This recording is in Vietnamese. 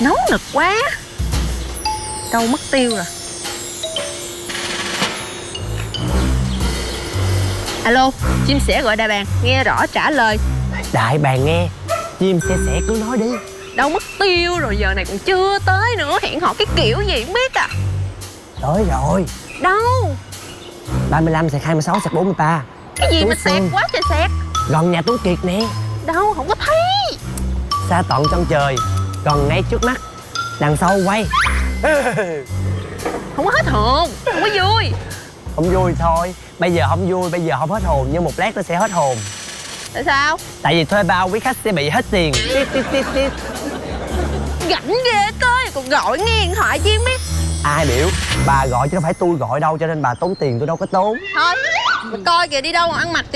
Nấu nực quá. Đâu mất tiêu rồi. Alo, chim sẻ gọi đại bàng, nghe rõ trả lời. Đại bàng nghe. Chim sẻ cứ nói đi. Đâu mất tiêu rồi, giờ này còn chưa tới nữa. Hẹn hò cái kiểu gì không biết à. Tới rồi. Đâu? 35 sạc 26 sạc 43. Cái gì Tú mà xẹt Xuân. quá trời xẹt. Gần nhà Tuấn Kiệt nè. Đâu, không có thấy. Xa tận trong trời, còn ngay trước mắt. Đằng sau quay. Không có hết hồn, không có vui. Không vui thôi. Bây giờ không vui, bây giờ không hết hồn. Nhưng một lát nó sẽ hết hồn. Tại sao? Tại vì thuê bao quý khách sẽ bị hết tiền. Tít tít tít tít. Rảnh ghê cơ, còn gọi nghe điện thoại chứ không biết. Ai biểu. Bà gọi chứ đâu phải tôi gọi đâu. Cho nên bà tốn tiền tôi đâu có tốn. Thôi, mình coi kìa, đi đâu mà ăn mặc